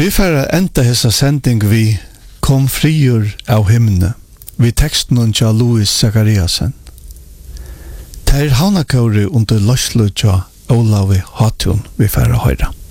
Vi får enda hessa sending vi kom friur av himne, vi teksten unja Louis Zachariasen. Ter havnakåri under løslu tja Olavi Hatun vi får høyra.